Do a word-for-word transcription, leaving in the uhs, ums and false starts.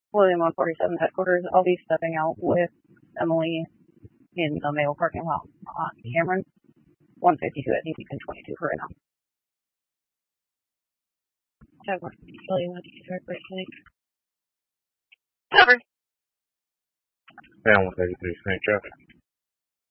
William one forty-seven headquarters. I'll be stepping out with Emily in the mail parking lot on Cameron. one fifty-two at Deacon twenty-two for right now. Jaguar, William one fifty-two, break Snake. Cover. Down one thirty-three, Snake traffic.